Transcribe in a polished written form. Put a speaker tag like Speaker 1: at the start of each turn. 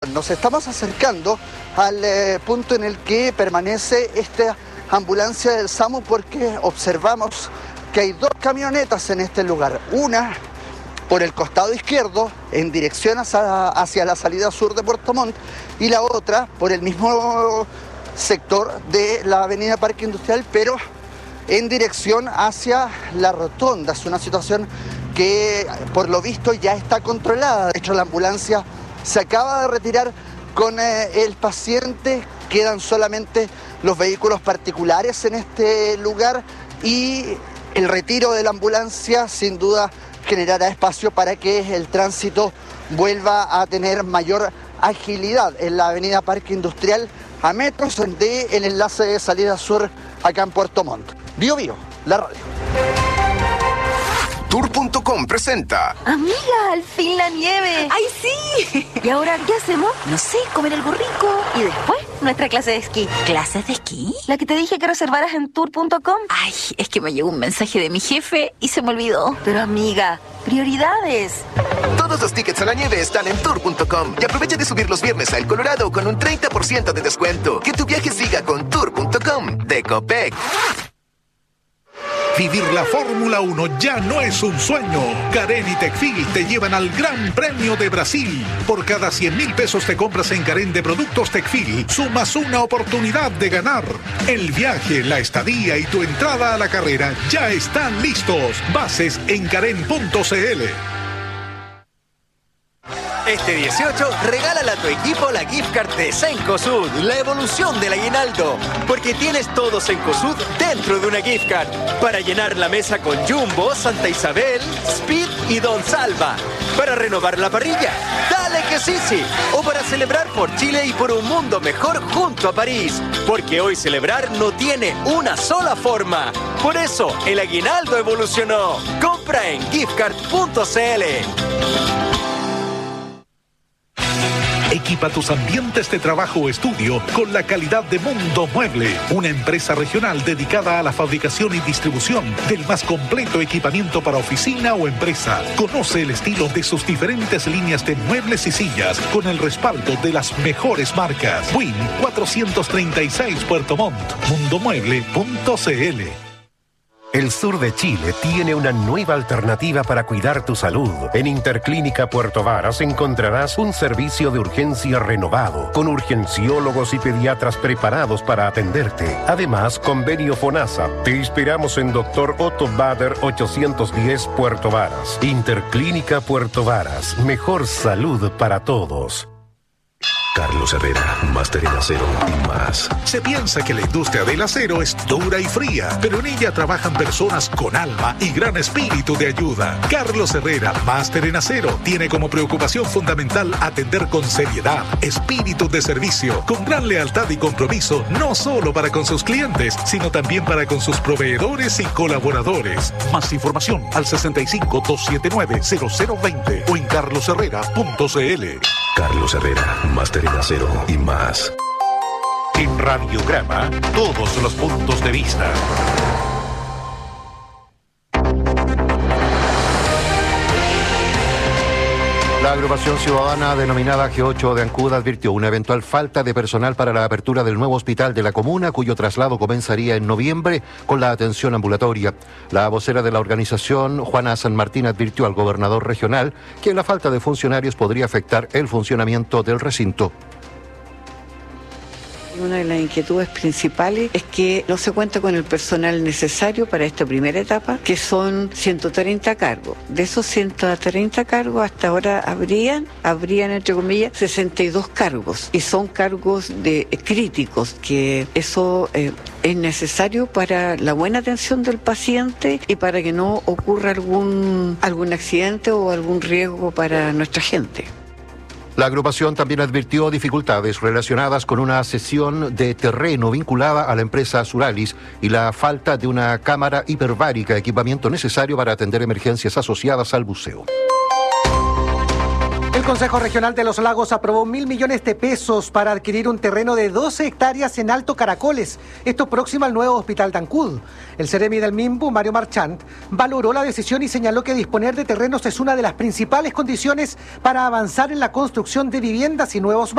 Speaker 1: Montt. Nos estamos acercando al punto en el que permanece esta ambulancia del SAMU porque observamos que hay dos camionetas en este lugar. Una por el costado izquierdo en dirección hacia la salida sur de Puerto Montt y la otra por el mismo sector de la avenida Parque Industrial, pero en dirección hacia la rotonda. Es una situación que por lo visto ya está controlada. De hecho, la ambulancia se acaba de retirar con el paciente. Quedan solamente los vehículos particulares en este lugar y el retiro de la ambulancia sin duda generará espacio para que el tránsito vuelva a tener mayor agilidad en la avenida Parque Industrial a metros del enlace de salida sur acá en Puerto Montt. Bio Bio, la radio.
Speaker 2: Tour.com presenta.
Speaker 3: Amiga, al fin la nieve.
Speaker 4: ¡Ay, sí!
Speaker 3: ¿Y ahora qué hacemos?
Speaker 4: No sé, comer algo rico.
Speaker 3: Y después, nuestra clase de esquí.
Speaker 4: ¿Clases de esquí?
Speaker 3: La que te dije que reservaras en Tour.com.
Speaker 4: Ay, es que me llegó un mensaje de mi jefe y se me olvidó.
Speaker 3: Pero amiga, prioridades.
Speaker 2: Todos los tickets a la nieve están en Tour.com. Y aprovecha de subir los viernes a El Colorado con un 30% de descuento. Que tu viaje siga con Tour.com de Copec.
Speaker 5: Vivir la Fórmula 1 ya no es un sueño. Carén y Tecfil te llevan al Gran Premio de Brasil. Por cada 100.000 pesos te compras en Carén de productos Tecfil, sumas una oportunidad de ganar. El viaje, la estadía y tu entrada a la carrera ya están listos. Bases en carén.cl.
Speaker 6: Este 18, regálale a tu equipo la gift card de Cencosud, la evolución del aguinaldo. Porque tienes todo Cencosud dentro de una gift card. Para llenar la mesa con Jumbo, Santa Isabel, Speed y Don Salva. Para renovar la parrilla, dale que sí, sí. O para celebrar por Chile y por un mundo mejor junto a París. Porque hoy celebrar no tiene una sola forma. Por eso, el aguinaldo evolucionó. Compra en giftcard.cl.
Speaker 5: Equipa tus ambientes de trabajo o estudio con la calidad de Mundo Mueble, una empresa regional dedicada a la fabricación y distribución del más completo equipamiento para oficina o empresa. Conoce el estilo de sus diferentes líneas de muebles y sillas con el respaldo de las mejores marcas. Win 436 Puerto Montt, mundomueble.cl.
Speaker 7: El sur de Chile tiene una nueva alternativa para cuidar tu salud. En Interclínica Puerto Varas encontrarás un servicio de urgencia renovado, con urgenciólogos y pediatras preparados para atenderte. Además, convenio FONASA. Te esperamos en Dr. Otto Bader 810 Puerto Varas. Interclínica Puerto Varas. Mejor salud para todos.
Speaker 8: Carlos Herrera, máster en acero y más.
Speaker 5: Se piensa que la industria del acero es dura y fría, pero en ella trabajan personas con alma y gran espíritu de ayuda. Carlos Herrera, máster en acero, tiene como preocupación fundamental atender con seriedad, espíritu de servicio, con gran lealtad y compromiso, no solo para con sus clientes, sino también para con sus proveedores y colaboradores. Más información al 65-279-0020 o en carlosherrera.cl.
Speaker 8: Carlos Herrera, máster en acero y más.
Speaker 5: En Radiograma, todos los puntos de vista.
Speaker 9: La agrupación ciudadana denominada G8 de Ancud advirtió una eventual falta de personal para la apertura del nuevo hospital de la comuna, cuyo traslado comenzaría en noviembre con la atención ambulatoria. La vocera de la organización, Juana San Martín, advirtió al gobernador regional que la falta de funcionarios podría afectar el funcionamiento del recinto.
Speaker 10: Una de las inquietudes principales es que no se cuenta con el personal necesario para esta primera etapa, que son 130 cargos. De esos 130 cargos, hasta ahora habrían entre comillas, 62 cargos. Y son cargos críticos, que eso es necesario para la buena atención del paciente y para que no ocurra algún accidente o algún riesgo para nuestra gente.
Speaker 9: La agrupación también advirtió dificultades relacionadas con una cesión de terreno vinculada a la empresa Suralis y la falta de una cámara hiperbárica, equipamiento necesario para atender emergencias asociadas al buceo.
Speaker 11: El Consejo Regional de los Lagos aprobó 1.000 millones de pesos para adquirir un terreno de 12 hectáreas en Alto Caracoles, esto próximo al nuevo hospital de Ancud. El seremi del MIMBU, Mario Marchant, valoró la decisión y señaló que disponer de terrenos es una de las principales condiciones para avanzar en la construcción de viviendas y nuevos